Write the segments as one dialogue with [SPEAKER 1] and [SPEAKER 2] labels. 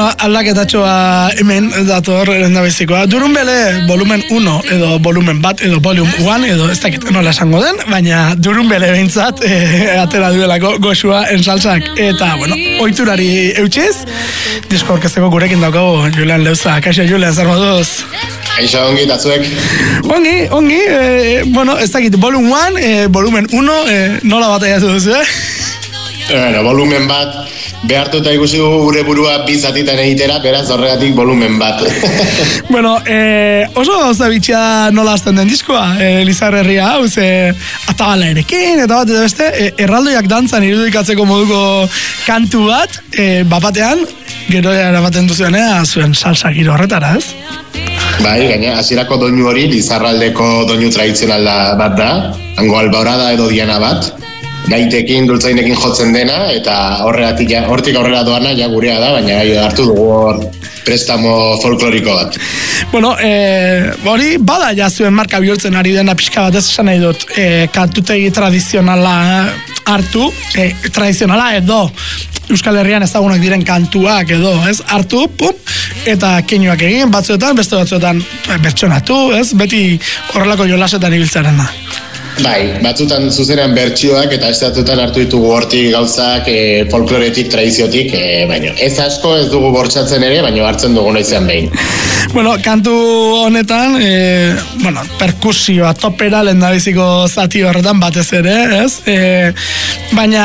[SPEAKER 1] aldaketatxoa hemen dator erendabizikoa. Durunbele volumen 1 edo volumen bat edo volume 1 edo ez dakit nola esango den, baina Durunbele behintzat atera duelako goxua ensaltzak. Eta, bueno, oiturari eutxiz, disko orkezteko gurekin daukagu Julen Leuza. Kaixo, Julen, zer moduz?
[SPEAKER 2] Kaixo, ongi, tatzuek.
[SPEAKER 1] Ongi, bueno, ez dakit, volume 1, volumen 1, nola bataiatu duzu,
[SPEAKER 2] Bueno, volumen bat, behartuta ikusi gure burua bizatitan egitera, beraz horregatik volumen bat.
[SPEAKER 1] Bueno, oso gauza bitxia nola azten den diskoa, Lizarrerria hau, atabala erekin, eta bat, eta beste, erraldoiak dantzan irudikatzeko moduko kantu bat, bapatean, gero erabaten duzuenea, zuen salsa giro horretara, ez?
[SPEAKER 2] Bai, gaina, hasierako doinu hori, Lizarraldeko doinu tradizional bat da, hango albaorada edo diana bat, gaitekin, dultzainekin jotzen dena, eta hortik aurrera doana ja gurea da, baina hartu dugu hor prestamo folkloriko bat.
[SPEAKER 1] Bueno, hori bada ja zuen marka bihurtzen ari dena pixka bat ez esan nahi dut, kantutegi tradizionala hartu, tradizionala edo Euskal Herrian ezagunak diren kantuak edo, ez, hartu, pum, eta keinuak egin, batzuetan, beste batzuetan bertsonatu, ez, beti horrelako jolasetan ibiltzaren da.
[SPEAKER 2] Bai, batzutan zuzenean bertsioak eta estatutan hartu ditugu hortik gauzak folkloretik, tradiziotik, baina ez asko ez dugu bortxatzen ere, baina hartzen dugu noizean behin.
[SPEAKER 1] Bueno, kantu honetan, perkusioa, topera lehendabiziko zati horretan batez ere, ez? Baina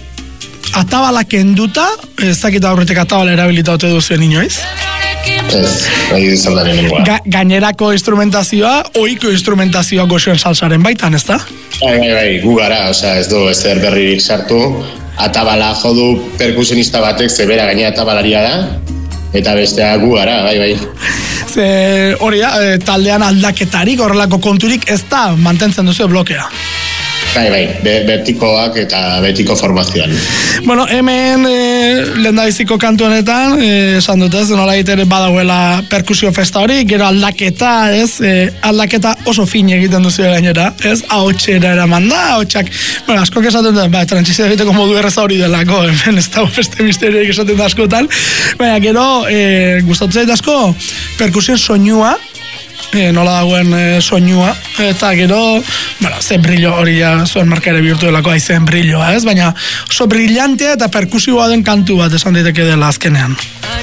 [SPEAKER 1] atabala kenduta, ez dakit aurretik atabala erabilita ote duzuen inoiz?
[SPEAKER 2] Ez, izaldan nengoa.
[SPEAKER 1] Gainerako instrumentazioa, ohiko instrumentazioa goxoen salsaren baitan, ez da?
[SPEAKER 2] Bai, gu gara, ez du ezer berririk sartu, atabala jodu perkusionista batek, zebera gaina atabalaria da, eta bestea gu gara, bai.
[SPEAKER 1] Ze hori da, taldean aldaketarik, horrelako konturik ez da mantentzen duzu blokea.
[SPEAKER 2] Bai, betikoak eta betiko formazioan.
[SPEAKER 1] Bueno, hemen lehendabiziko kantu honetan, esan dut ez, nola egiten badagoela perkusio festa hori, gero aldaketa, ez, aldaketa oso fin egiten duzu gainera, ez, ahotxera eraman da, ahotxak, bueno, askok esaten da, trantzizio egiteko modu erreza hori delako, hemen ez dago beste misterioik esaten da askotan, baina gero, gustatzen zait asko, perkusioen soinua, nola dagoen soinua, eta gero, ze brillo hori ja zuen marka ere bihurtu delako aizen brilloa, ez? Baina oso brillantea eta perkusioa den kantu bat esan daiteke dela azkenean.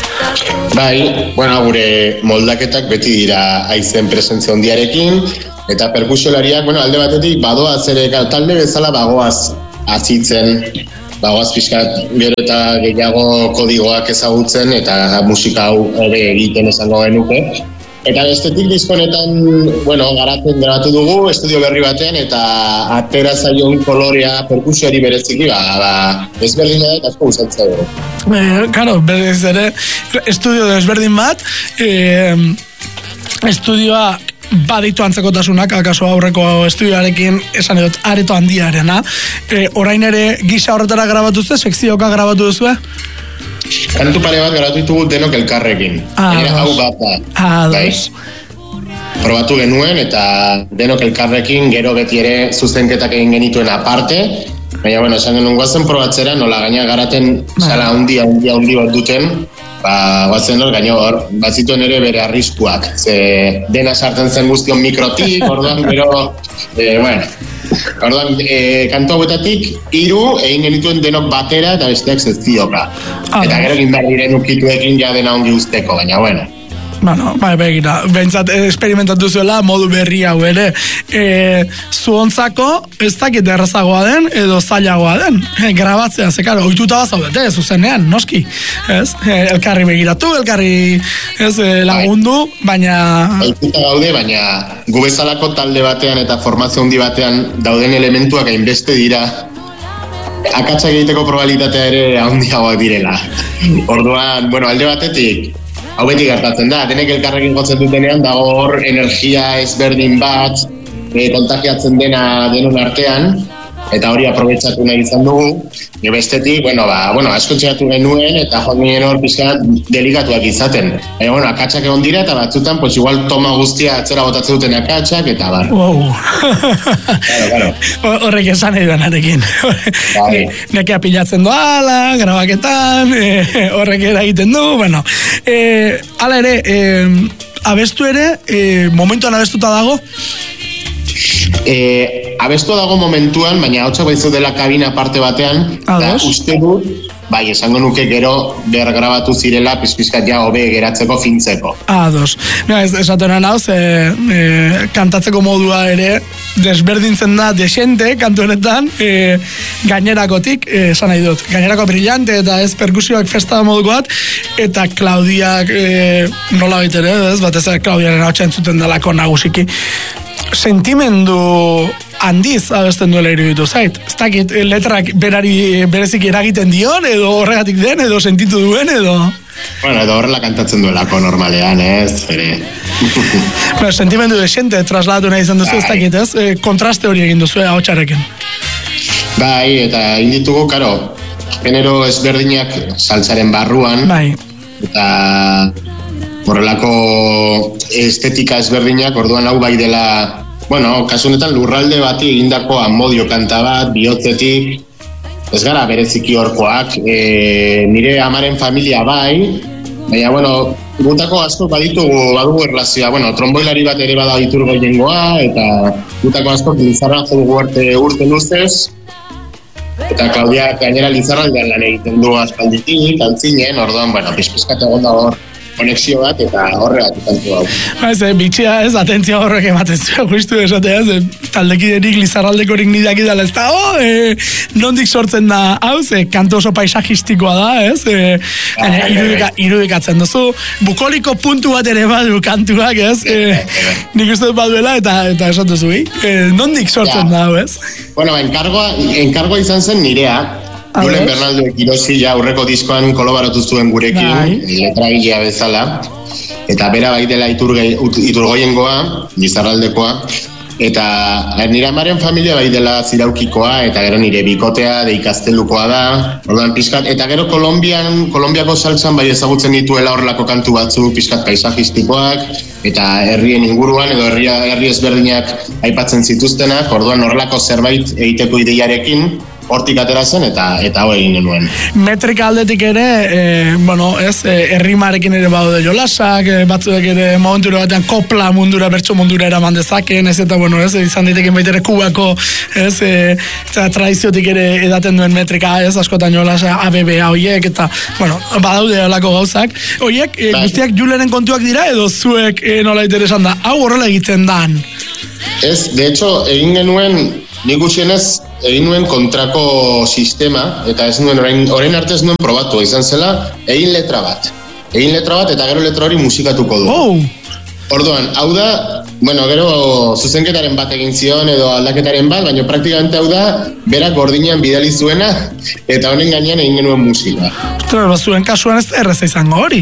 [SPEAKER 2] Bai, gure moldaketak beti dira aizen presentzia hondiarekin, eta perkusiolariak, alde batetik badoaz ere, talde bezala bagoaz azitzen, bagoaz pixkat gero eta gehiago kodigoak ezagutzen, eta musika hau ere egiten esango genuke. Eta bestetik diskonetan, garatzen grabatu dugu, estudio berri batean, eta atera zaion kolorea perkusioari bereziki, ezberdina da eta asko gustatzen dugu.
[SPEAKER 1] Claro, berez ere, estudio desberdin bat, estudioa baditu antzekotasunak, akaso aurreko estudioarekin esan edot areto handiarena. Orain ere gisa horretara grabatu zuen, sekzioka grabatu duzu,
[SPEAKER 2] Kantu pare bat grabatu ditugu denok elkarrekin. Hau bat da. Probatu genuen eta denok elkarrekin gero beti ere zuzenketak egin genituen aparte. Baina, esan genuen guazen probatzera, nola gaina garaten sala handi bat duten, guazen hor, gaina hor, bazituen ere bere arriskuak. Ze dena sartzen zen guztion mikrotik, orduan gero, orduan, kantu hauetatik 3 egin genituen denok batera eta besteak sekzioka. Eta gero egin behar diren ukituekin ja dena ongi usteko, baina,
[SPEAKER 1] begira, behintzat experimentatu zuela modu berri hau ere. Zuontzako ez dakit errazagoa den edo zailagoa den. Grabatzea, zekaro, ohituta bazaudete, zuzenean, noski. Elkarri begiratu, elkarri lagundu, baina...
[SPEAKER 2] Ohituta gaude, baina gu bezalako talde batean eta formazio handi batean dauden elementuak hainbeste dira akatsak egiteko probabilitatea ere handiagoak direla. Orduan, alde batetik, hau beti gertatzen da, denek elkarrekin jotzen dutenean, dago hor energia ezberdin bat, kontagiatzen dena denon artean, eta hori aprobetxatu nahi izan dugu, bestetik, asko txeratu genuen, eta joan ginen hor pixka delikatuak izaten. Akatsak egon dira, eta batzutan, pues igual toma guztia atzera botatzen duten akatsak, eta bar.
[SPEAKER 1] Wow.
[SPEAKER 2] Claro.
[SPEAKER 1] Horrek esan nahi duenarekin. Nekea pilatzen doala, grabaketan, horrek eragiten du, bueno. Hala ere, abestu ere, momentuan abestuta dago?
[SPEAKER 2] Abestu dago momentuan, baina hautsak baizu dela kabina parte batean, eta uste dut, bai, esango nuke gero bergrabatu zirela pizpizkat ja hobe geratzeko fintzeko.
[SPEAKER 1] Ados. Esaten nauz, kantatzeko modua ere desberdintzen da desente kantu honetan, gainerakotik, esan nahi dut, gainerako brillante eta ez perkusioak festa moduko bat, eta Klaudiak nola baitere, batez Klaudiaren hau entzuten delako nagusiki. Sentimendu handiz abesten duela iruditu zait. Ez dakit letrak berezik eragiten dion, edo horregatik den, edo sentitu duen, edo...
[SPEAKER 2] Edo horrela kantatzen duelako normalean, ez?
[SPEAKER 1] Sentimendu desente trasladatu nahi izan duzu, ez dakit, ez? Kontraste hori egin duzu, hautsarekin.
[SPEAKER 2] Bai, eta inditugu, karo, genero ezberdinak saltsaren barruan,
[SPEAKER 1] bai.
[SPEAKER 2] Eta horrelako estetika ezberdinak, orduan hau bai dela, kasu honetan lurralde bati egindako amodio kanta bat, bihotzetik, ez gara bereziki horkoak, nire amaren familia bai, baina, gutako asko badugu erlazioa, tromboilari bat ere bada Iturgoiengoa, eta gutako asko Lizarra jodugu urte luzez, eta Klaudia gainera Lizarraldean lan egiten du aspalditik, antzinen, orduan, pizpizkat egon da hor, konexio bat eta horregatik kantu hau.
[SPEAKER 1] Bitxia ez, atentzia horrek ematen zuen, justu esatea, taldekiderik Lizarraldekorik nideak idala ez da, nondik sortzen da hau, kantu oso paisajistikoa da, ez? Irudikatzen duzu, bukoliko puntu bat ere badu kantuak, ez? Nik uste dut baduela eta esan duzu, nondik sortzen da hau, ez?
[SPEAKER 2] Enkargoa izan zen nirea, Julen Bernaldo Ekirosi aurreko diskoan kolaboratu zuen gurekin, letragilea bezala, eta bera bai dela Iturgoiengoa, Lizarraldekoa, eta nire amaren familia bai dela Ziraukikoa, eta gero nire bikotea deikaztelukoa da, orduan pixkat, eta gero Kolombiako saltsan bai ezagutzen dituela horrelako kantu batzu pixkat paisajistikoak, eta herrien inguruan, edo herri ezberdinak aipatzen zituztenak, orduan horrelako zerbait egiteko ideiarekin, hortik atera zen eta hau egin genuen.
[SPEAKER 1] Metrika aldetik ere, errimarekin ere baude jolasak, batzuek ere momentura batean kopla mundura, bertso mundura eraman dezaken, ez eta, izan diteken baitere kubako, tradiziotik ere edaten duen metrika, askotan jolasa, ABB horiek, eta, badaude olako gauzak. Horiek, guztiak Julenen kontuak dira, edo zuek nola interesan da, hau horrela egiten dan?
[SPEAKER 2] Ez, de hecho, egin genuen, nik usienez, egin nuen kontrako sistema, eta ez nuen, orain arte ez nuen probatu, izan zela, egin letra bat, eta gero letra hori musikatuko du. Orduan, hau da, gero zuzenketaren bat egin zion, edo aldaketaren bat, baina praktikamente hau da, berak gordinean bidali zuena, eta honen gainean egin genuen musika.
[SPEAKER 1] Zuen kasuan ez erreza izango hori?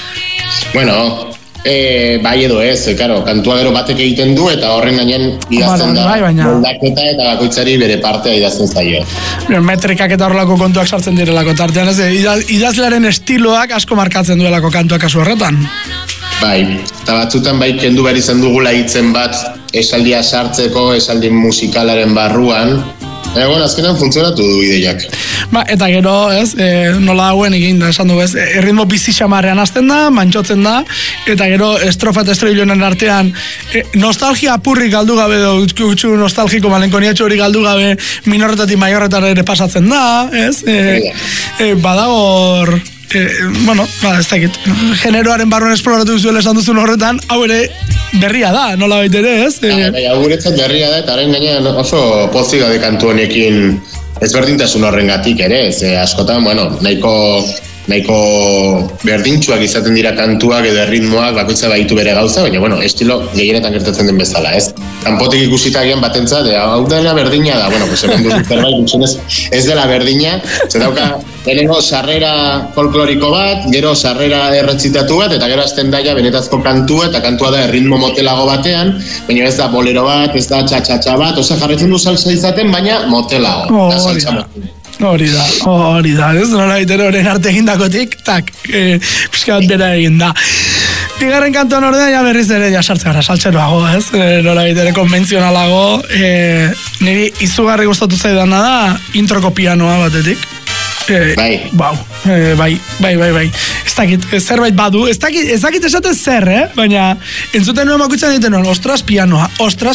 [SPEAKER 2] Bai edo ez, kantua gero batek egiten du eta horren gainean idazten da moldaketa eta bakoitzari bere partea idazten zaio.
[SPEAKER 1] Metrikak eta horrelako kontuak sartzen direlako tartean, idazlearen estiloak asko markatzen duelako kantuak kasu horretan.
[SPEAKER 2] Bai, eta batzutan bai kendu behar izan dugula hitzen bat esaldia sartzeko, esaldi musikalaren barruan, azkenan funtzionatu du ideiak.
[SPEAKER 1] Eta gero, nola dagoen egin da, esan dugu, erritmo bizi xamarrean hasten da, mantxotzen da, eta gero estrofa eta estribillonen artean nostalgia apurrik galdu gabe, gutxu nostalgiko malenkoniatxo hori galdu gabe, minorretatik maiorretara ere pasatzen da, badagor... ez dakit, generoaren barruan esploratu duzuela esan duzun horretan, hau ere berria da, nola baitere, ez?
[SPEAKER 2] Hau guretzat berria da, eta haren gainean oso pozik gaude kantu honekin ezberdintasun horrengatik ere, askotan, nahiko nahiko berdintsuak izaten dira kantuak edo ritmoak bakoitza baitu bere gauza, baina bueno, estilo gehienetan gertatzen den bezala, ez? Kanpotik ikusita agian batentzat, hau dela berdina da, bueno, pues hemen dut zerbait gutxenez ez dela berdina, ze dauka lehenengo sarrera folkloriko bat, gero sarrera erretzitatu bat, eta gero azten daia benetazko kantua, eta kantua da erritmo motelago batean, baina ez da bolero bat, ez da txatxatxa bat, jarretzen du salsa izaten, baina motelago.
[SPEAKER 1] Hori da, ez? Nola itero horren arte egindakotik, tak, pixka bat bera egin da. Bigarren kantuan ordea, ja berriz ere, ja sartze gara, saltxeroago, ez? Nola itere konbentzionalago, niri izugarri gustatu zaidana da, introko pianoa batetik. Bai. Ez dakit, zerbait badu, ez dakit esate zer, baina entzuten nuen makuitzen egiten nuen, ostras pianoa.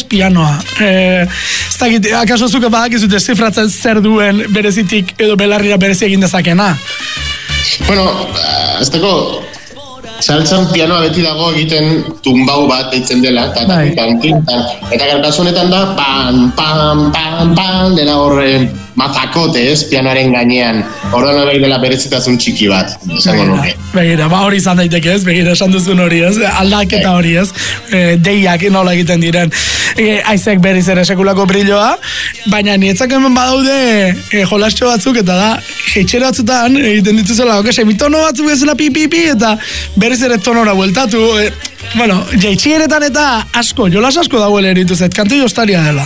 [SPEAKER 1] Ez dakit, akaso zuke badakizute zifratzen zer duen berezitik edo belarrira berezi egin dezakena.
[SPEAKER 2] Bueno, ez dako, saltzan pianoa beti dago egiten tumbau bat eitzen dela, eta kasu honetan da, pan, dela horre mazakote, ez, pianoaren gainean, orduan hori dela berezitasun txiki bat, esango nuke.
[SPEAKER 1] Begira, hori izan daiteke ez, begira, esan duzun hori ez, aldaketa hori ez, deiak nola egiten diren, aizek berriz ere sekulako brilloa, baina nietzak hemen badaude jolastxo batzuk, eta da, jeitxera batzutan, egiten dituzela, semitono batzuk ezela pi, eta berriz ere tonora bueltatu, bueno, jeitxieretan eta asko, jolas asko dagoela erituzet, kantu jostaria dela.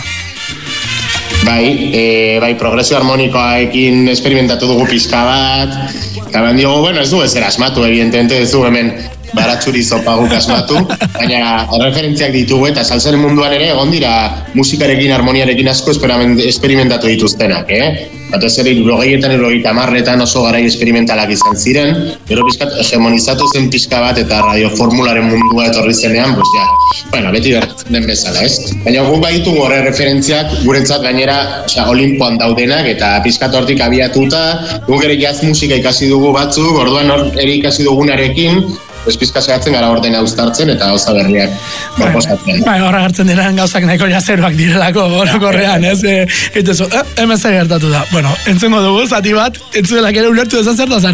[SPEAKER 2] Bai, progresio harmonikoaekin experimentatu dugu pizka bat, eta ben diogu, bueno, ez du ezer asmatu, evidentemente, ez du hemen baratxuri zopa guk asmatu, baina referentziak ditugu eta salsaren munduan ere egon dira musikarekin, harmoniarekin asko experimentatu dituztenak, Batez ere, 60etan, 70etan oso garai experimentalak izan ziren, gero pizkat hegemonizatu zen pizka bat eta radioformularen mundua etorri zenean, pues ja, bueno, beti gertatzen den bezala, ez? Baina guk baitugu horre referentziak guretzat gainera, Olimpoan daudenak eta pizkat hortik abiatuta, guk ere jazz musika ikasi dugu batzuk, orduan ere ikasi dugunarekin, pizka segatzen gara ordena uztartzen eta gauza berriak proposatzen.
[SPEAKER 1] Horra gartzen diren gauzak nahiko jazeroak direlako orokorrean, ez? Eta hemen zer gertatu da. Bueno, entzungo dugu, zati bat, entzuelak ere ulertu ezan zertaz